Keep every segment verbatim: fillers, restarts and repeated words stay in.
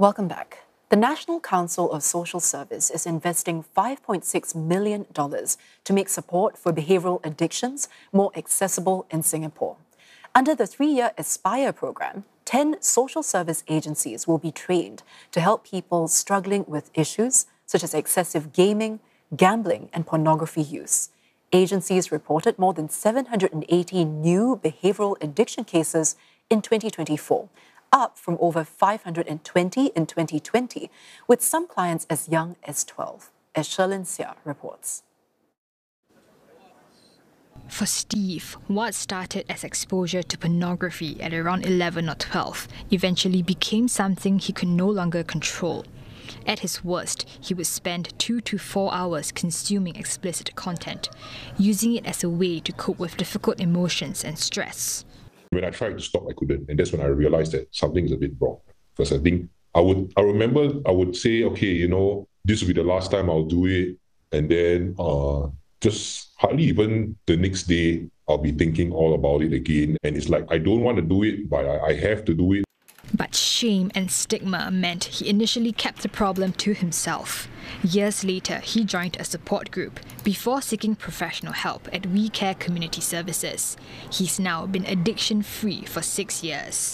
Welcome back. The National Council of Social Service is investing five point six million dollars to make support for behavioural addictions more accessible in Singapore. Under the three-year Aspire program, ten social service agencies will be trained to help people struggling with issues such as excessive gaming, gambling, and pornography use. Agencies reported more than seven hundred eighty new behavioural addiction cases in twenty twenty-four, up from over five hundred twenty in twenty twenty, with some clients as young as twelve, as Sherlyn Seah reports. For Steve, what started as exposure to pornography at around eleven or twelve eventually became something he could no longer control. At his worst, he would spend two to four hours consuming explicit content, using it as a way to cope with difficult emotions and stress. When I tried to stop, I couldn't. And that's when I realized that something is a bit wrong. Because I think I would, I remember I would say, okay, you know, this will be the last time I'll do it. And then uh, just hardly even the next day, I'll be thinking all about it again. And it's like, I don't want to do it, but I, I have to do it. But shame and stigma meant he initially kept the problem to himself. Years later, he joined a support group before seeking professional help at WeCare Community Services. He's now been addiction-free for six years.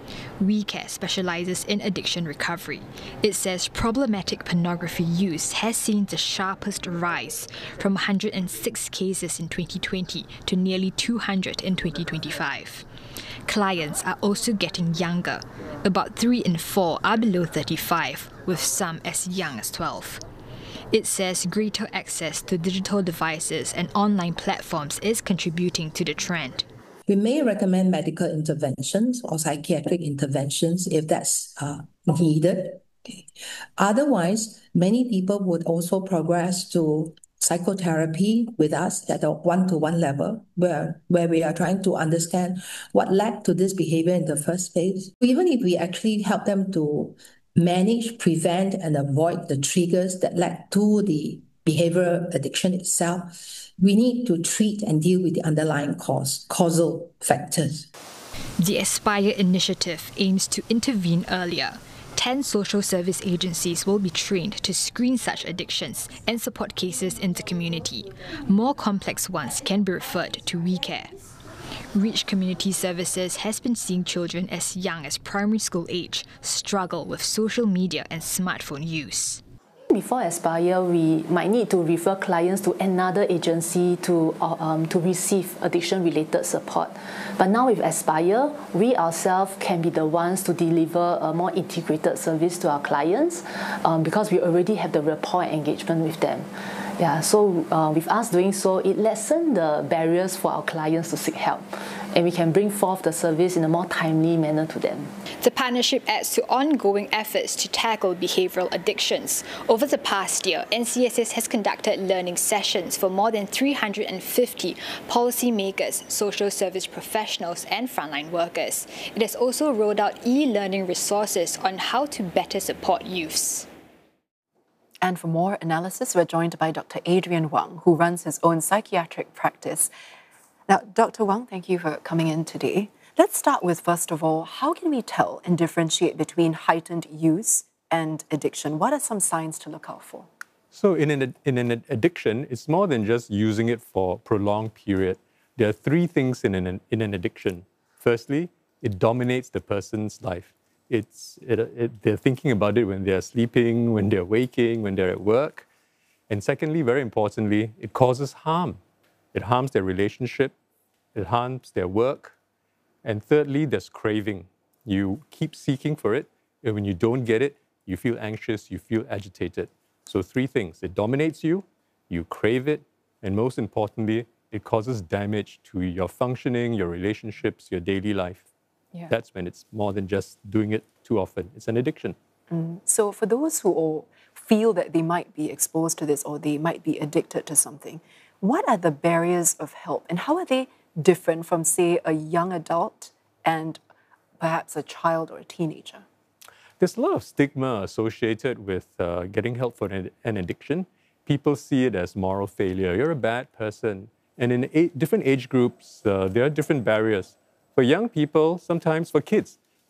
WeCare specializes in addiction recovery. It says problematic pornography use has seen the sharpest rise, from one hundred six cases in twenty twenty to nearly two hundred in twenty twenty-five. Clients are also getting younger. About three in four are below thirty-five, with some as young as twelve. It says greater access to digital devices and online platforms is contributing to the trend. We may recommend medical interventions or psychiatric interventions if that's uh, needed. Okay. Otherwise, many people would also progress to psychotherapy with us at a one-to-one level, where, where we are trying to understand what led to this behavior in the first place. Even if we actually help them to manage, prevent, and avoid the triggers that led to the behavioral addiction itself, we need to treat and deal with the underlying cause, causal factors. The Aspire initiative aims to intervene earlier. Ten social service agencies will be trained to screen such addictions and support cases in the community. More complex ones can be referred to WeCare. Reach Community Services has been seeing children as young as primary school age struggle with social media and smartphone use. Before Aspire, we might need to refer clients to another agency to, uh, um, to receive addiction-related support. But now with Aspire, we ourselves can be the ones to deliver a more integrated service to our clients um, because we already have the rapport and engagement with them. Yeah, so uh, with us doing so, it lessens the barriers for our clients to seek help, and we can bring forth the service in a more timely manner to them. The partnership adds to ongoing efforts to tackle behavioural addictions. Over the past year, N C S S has conducted learning sessions for more than three hundred fifty policymakers, social service professionals and frontline workers. It has also rolled out e-learning resources on how to better support youths. And for more analysis, we're joined by Doctor Adrian Wang, who runs his own psychiatric practice. Now, Doctor Wang, thank you for coming in today. Let's start with, first of all, how can we tell and differentiate between heightened use and addiction? What are some signs to look out for? So in an, in an addiction, it's more than just using it for a prolonged period. There are three things in an, in an addiction. Firstly, it dominates the person's life. It's, it, it, they're thinking about it when they're sleeping, when they're waking, when they're at work. And secondly, very importantly, it causes harm. It harms their relationship, it harms their work. And thirdly, there's craving. You keep seeking for it, and when you don't get it, you feel anxious, you feel agitated. So three things: it dominates you, you crave it, and most importantly, it causes damage to your functioning, your relationships, your daily life. Yeah. That's when it's more than just doing it too often. It's an addiction. Mm. So for those who all feel that they might be exposed to this or they might be addicted to something, what are the barriers of help and how are they different from, say, a young adult and perhaps a child or a teenager? There's a lot of stigma associated with uh, getting help for an, an addiction. People see it as moral failure. You're a bad person. And in a- different age groups, uh, there are different barriers. For young people, sometimes for kids,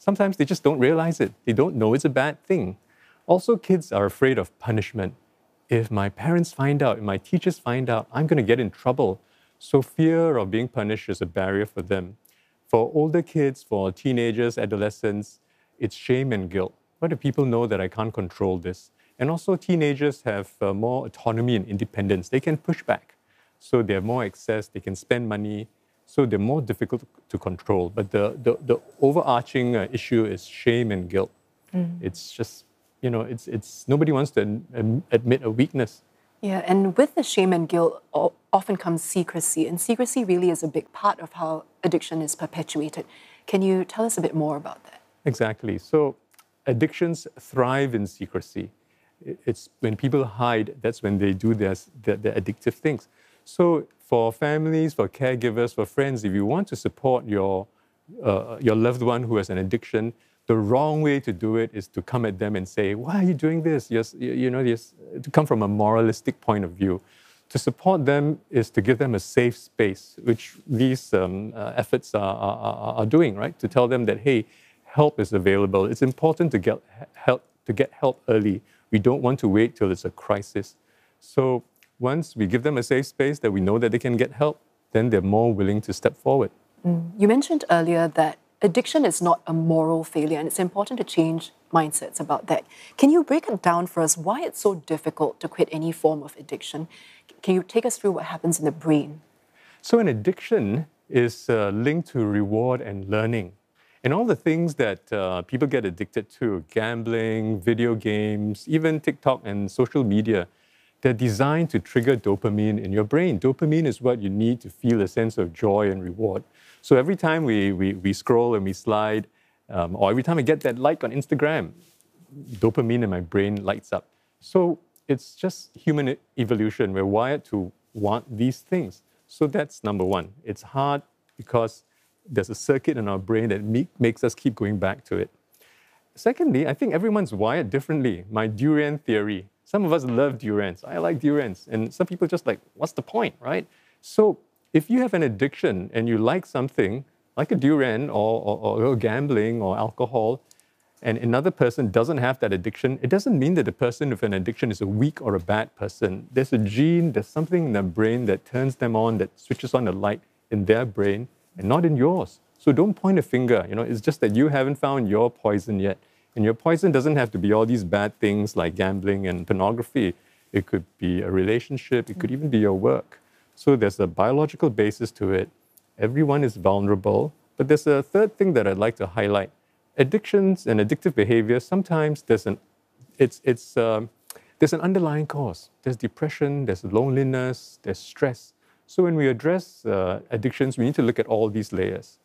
Sometimes they just don't realize it. They don't know it's a bad thing. Also, kids are afraid of punishment. If my parents find out, if my teachers find out, I'm going to get in trouble. So fear of being punished is a barrier for them. For older kids, for teenagers, adolescents, it's shame and guilt. What do people know that I can't control this? And also teenagers have uh, more autonomy and independence. They can push back. So they have more access, they can spend money. So they're more difficult to control. But the, the, the overarching uh, issue is shame and guilt. Mm. It's just, you know, it's, it's, nobody wants to ad- admit a weakness. Yeah, and with the shame and guilt often comes secrecy. And secrecy really is a big part of how addiction is perpetuated. Can you tell us a bit more about that? Exactly. So addictions thrive in secrecy. It's when people hide, that's when they do their, their, their addictive things. So for families, for caregivers, for friends, if you want to support your, uh, your loved one who has an addiction, the wrong way to do it is to come at them and say, why are you doing this? Yes, you, you know, yes, to come from a moralistic point of view. To support them is to give them a safe space, which these um, uh, efforts are, are, are doing, right? To tell them that, hey, help is available. It's important to get help, to get help early. We don't want to wait till it's a crisis. So once we give them a safe space that we know that they can get help, then they're more willing to step forward. Mm. You mentioned earlier that addiction is not a moral failure, and it's important to change mindsets about that. Can you break it down for us why it's so difficult to quit any form of addiction? Can you take us through what happens in the brain? So an addiction is uh, linked to reward and learning. And all the things that uh, people get addicted to, gambling, video games, even TikTok and social media, they're designed to trigger dopamine in your brain. Dopamine is what you need to feel a sense of joy and reward. So every time we, we, we scroll and we slide, um, or every time I get that like on Instagram, dopamine in my brain lights up. So it's just human evolution. We're wired to want these things. So that's number one. It's hard because there's a circuit in our brain that make, makes us keep going back to it. Secondly, I think everyone's wired differently. My durian theory. Some of us love durians. I like durians. And some people just like, what's the point, right? So if you have an addiction and you like something, like a durian or, or, or gambling or alcohol, and another person doesn't have that addiction, it doesn't mean that the person with an addiction is a weak or a bad person. There's a gene, there's something in their brain that turns them on, that switches on the light in their brain and not in yours. So don't point a finger. You know, it's just that you haven't found your poison yet. And your poison doesn't have to be all these bad things like gambling and pornography. It could be a relationship. It could even be your work. So there's a biological basis to it. Everyone is vulnerable. But there's a third thing that I'd like to highlight. Addictions and addictive behavior, sometimes there's an, it's, it's, um, there's an underlying cause. There's depression, there's loneliness, there's stress. So when we address uh, addictions, we need to look at all these layers.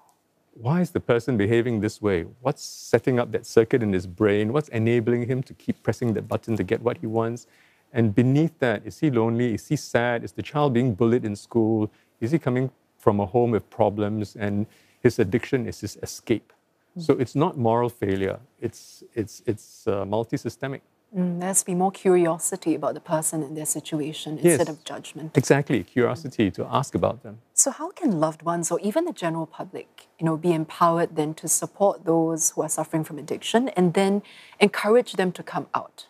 Why is the person behaving this way? What's setting up that circuit in his brain? What's enabling him to keep pressing that button to get what he wants? And beneath that, is he lonely? Is he sad? Is the child being bullied in school? Is he coming from a home with problems? And his addiction is his escape. Mm. So it's not moral failure. It's, it's, it's uh, multi-systemic. Mm, there has to be more curiosity about the person and their situation instead yes, of judgment. Exactly, curiosity to ask about them. So how can loved ones or even the general public, you know, be empowered then to support those who are suffering from addiction and then encourage them to come out?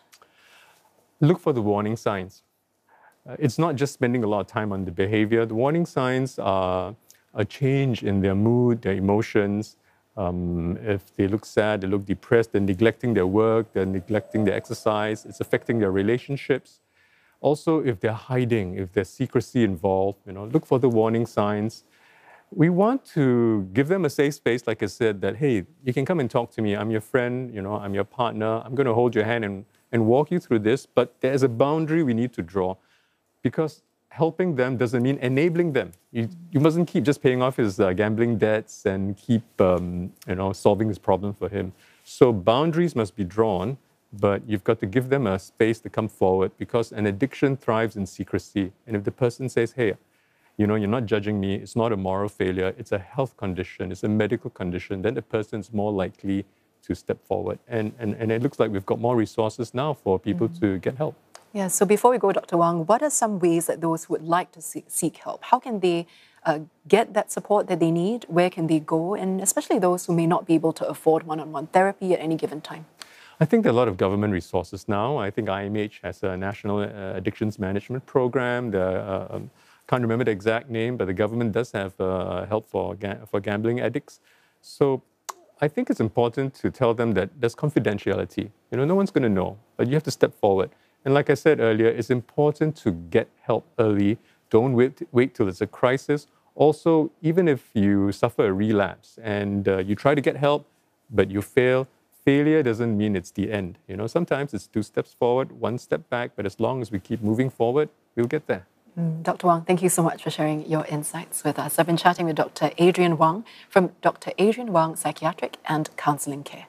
Look for the warning signs. Uh, it's not just spending a lot of time on the behavior. The warning signs are a change in their mood, their emotions. Um, if they look sad, they look depressed, they're neglecting their work, they're neglecting their exercise, it's affecting their relationships. Also, if they're hiding, if there's secrecy involved, you know, look for the warning signs. We want to give them a safe space, like I said, that, hey, you can come and talk to me. I'm your friend, you know, I'm your partner. I'm going to hold your hand and, and walk you through this, but there's a boundary we need to draw because helping them doesn't mean enabling them. You, you mustn't keep just paying off his uh, gambling debts and keep, um, you know, solving his problem for him. So boundaries must be drawn, but you've got to give them a space to come forward because an addiction thrives in secrecy. And if the person says, hey, you know, you're not judging me, it's not a moral failure, it's a health condition, it's a medical condition, then the person's more likely to step forward. And, and, and it looks like we've got more resources now for people mm-hmm. to get help. Yeah, so before we go, Doctor Wang, what are some ways that those who would like to seek, seek help, how can they uh, get that support that they need? Where can they go? And especially those who may not be able to afford one-on-one therapy at any given time. I think there are a lot of government resources now. I think I M H has a National uh, Addictions Management Program. The, uh, um, can't remember the exact name, but the government does have uh, help for, ga for gambling addicts. So I think it's important to tell them that there's confidentiality. You know, no one's going to know, but you have to step forward. And like I said earlier, it's important to get help early. Don't wait, wait till it's a crisis. Also, even if you suffer a relapse and uh, you try to get help, but you fail, failure doesn't mean it's the end. You know, sometimes it's two steps forward, one step back, but as long as we keep moving forward, we'll get there. Mm, Doctor Wang, thank you so much for sharing your insights with us. I've been chatting with Doctor Adrian Wang from Doctor Adrian Wang Psychiatric and Counselling Care.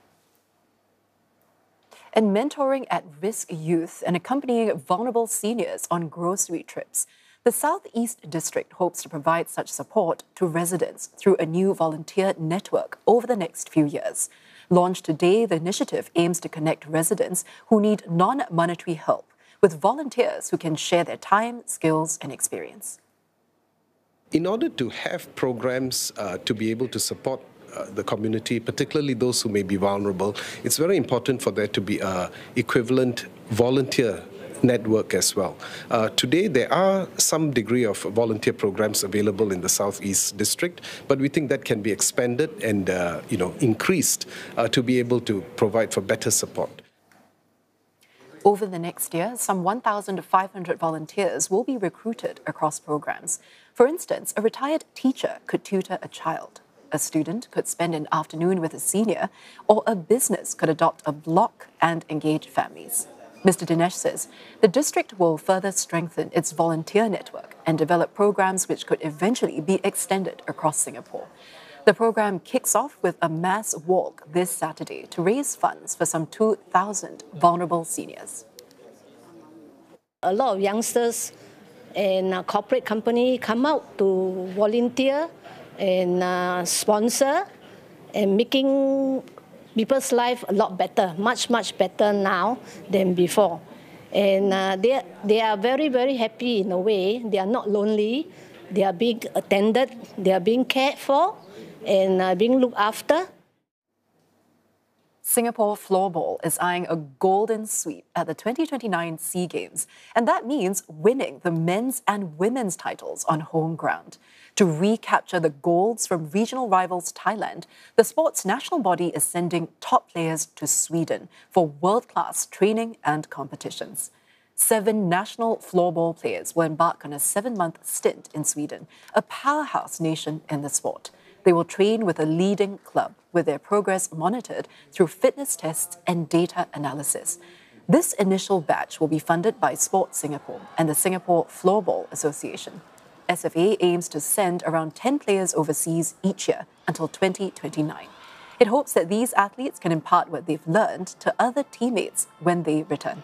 And mentoring at-risk youth and accompanying vulnerable seniors on grocery trips, the Southeast District hopes to provide such support to residents through a new volunteer network over the next few years. Launched today, the initiative aims to connect residents who need non-monetary help with volunteers who can share their time, skills, and experience. In order to have programs uh, to be able to support uh, the community, particularly those who may be vulnerable, it's very important for there to be an equivalent volunteer network as well. Uh, today, there are some degree of volunteer programs available in the Southeast District, but we think that can be expanded and uh, you know, increased uh, to be able to provide for better support. Over the next year, some one thousand five hundred volunteers will be recruited across programs. For instance, a retired teacher could tutor a child, a student could spend an afternoon with a senior, or a business could adopt a block and engage families. Mister Dinesh says the district will further strengthen its volunteer network and develop programs which could eventually be extended across Singapore. The program kicks off with a mass walk this Saturday to raise funds for some two thousand vulnerable seniors. A lot of youngsters and uh, corporate company come out to volunteer and uh, sponsor and making people's life a lot better, much, much better now than before. And uh, they, they are very, very happy in a way. They are not lonely. They are being attended. They are being cared for and uh, being looked after. Singapore floorball is eyeing a golden sweep at the twenty twenty-nine SEA Games, and that means winning the men's and women's titles on home ground. To recapture the golds from regional rivals Thailand, the sport's national body is sending top players to Sweden for world-class training and competitions. Seven national floorball players will embark on a seven-month stint in Sweden, a powerhouse nation in the sport. They will train with a leading club, with their progress monitored through fitness tests and data analysis. This initial batch will be funded by Sport Singapore and the Singapore Floorball Association. S F A aims to send around ten players overseas each year until twenty twenty-nine. It hopes that these athletes can impart what they've learned to other teammates when they return.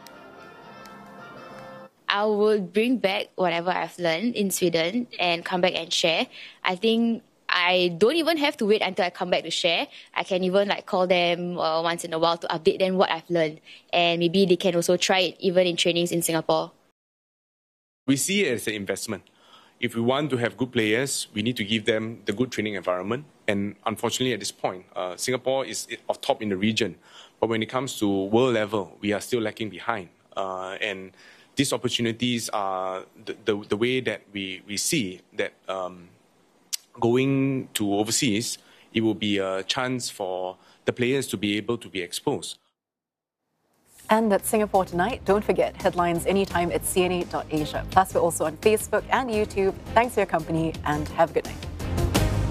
I would bring back whatever I've learned in Sweden and come back and share. I think I don't even have to wait until I come back to share. I can even like call them uh, once in a while to update them what I've learned. And maybe they can also try it even in trainings in Singapore. We see it as an investment. If we want to have good players, we need to give them the good training environment. And unfortunately at this point, uh, Singapore is off top in the region. But when it comes to world level, we are still lacking behind. Uh, and these opportunities are the, the, the way that we, we see that um, going to overseas, it will be a chance for the players to be able to be exposed. And that's Singapore Tonight. Don't forget, headlines anytime at C N A dot asia. Plus, we're also on Facebook and YouTube. Thanks for your company and have a good night.